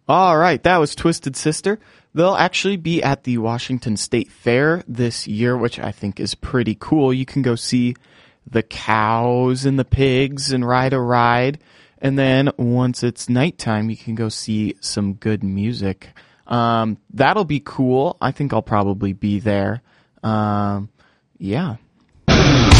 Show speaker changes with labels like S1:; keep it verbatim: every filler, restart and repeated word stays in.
S1: All right, that was Twisted Sister. They'll actually be at the Washington State Fair this year, which I think is pretty cool. You can go see the cows and the pigs and ride a ride. And then once it's nighttime, you can go see some good music. Um, that'll be cool. I think I'll probably be there. Um, yeah.